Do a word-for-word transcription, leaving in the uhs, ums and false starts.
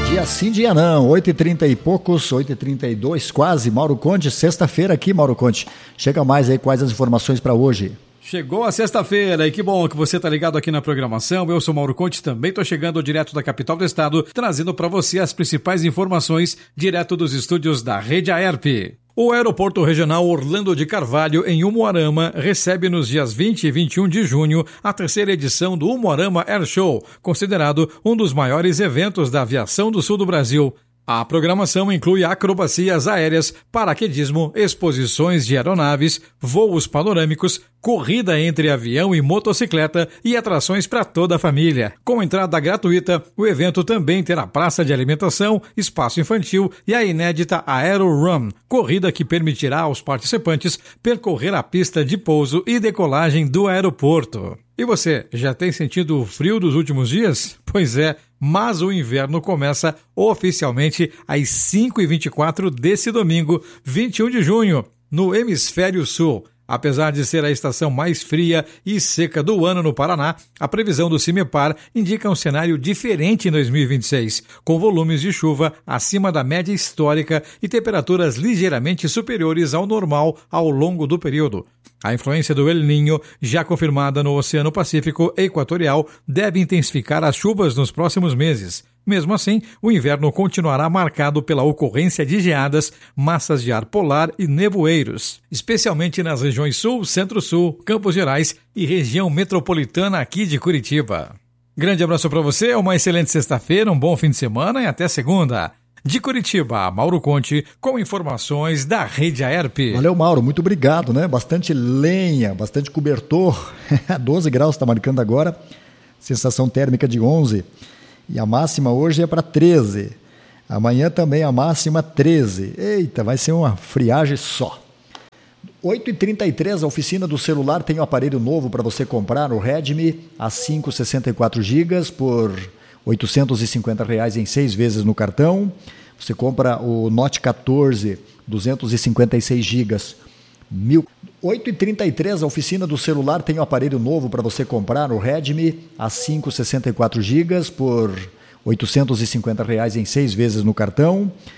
Dia sim, dia não, oito e trinta e poucos, oito e trinta e dois quase, Mauro Conte, sexta-feira aqui, Mauro Conte. Chega mais aí, quais as informações para hoje? Chegou a sexta-feira e que bom que você tá ligado aqui na programação. Eu sou Mauro Conte, também tô chegando direto da capital do estado, trazendo para você as principais informações direto dos estúdios da Rede Aerp. O Aeroporto Regional Orlando de Carvalho, em Umuarama, recebe nos dias vinte e vinte e um de junho a terceira edição do Umuarama Air Show, considerado um dos maiores eventos da aviação do sul do Brasil. A programação inclui acrobacias aéreas, paraquedismo, exposições de aeronaves, voos panorâmicos, corrida entre avião e motocicleta e atrações para toda a família. Com entrada gratuita, o evento também terá praça de alimentação, espaço infantil e a inédita Aero Run, corrida que permitirá aos participantes percorrer a pista de pouso e decolagem do aeroporto. E você, já tem sentido o frio dos últimos dias? Pois é, mas o inverno começa oficialmente às cinco e vinte e quatro desse domingo, vinte e um de junho, no Hemisfério Sul. Apesar de ser a estação mais fria e seca do ano no Paraná, a previsão do CIMEPAR indica um cenário diferente em dois mil e vinte e seis, com volumes de chuva acima da média histórica e temperaturas ligeiramente superiores ao normal ao longo do período. A influência do El Niño, já confirmada no Oceano Pacífico Equatorial, deve intensificar as chuvas nos próximos meses. Mesmo assim, o inverno continuará marcado pela ocorrência de geadas, massas de ar polar e nevoeiros, especialmente nas regiões Sul, Centro-Sul, Campos Gerais e região metropolitana aqui de Curitiba. Grande abraço para você, uma excelente sexta-feira, um bom fim de semana e até segunda. De Curitiba, Mauro Conte, com informações da Rede Aerp. Valeu, Mauro, muito obrigado, né? Bastante lenha, bastante cobertor. doze graus está marcando agora, sensação térmica de onze. E a máxima hoje é para treze. Amanhã também a máxima treze. Eita, vai ser uma friagem só. oito e trinta e três, a oficina do celular tem um aparelho novo para você comprar, o Redmi A cinco sessenta e quatro gigas por oitocentos e cinquenta reais em seis vezes no cartão. Você compra o Note quatorze, duzentos e cinquenta e seis gigas, mil. oito e trinta e três, a oficina do celular tem um aparelho novo para você comprar, o Redmi A cinco sessenta e quatro gigas por oitocentos e cinquenta reais em seis vezes no cartão.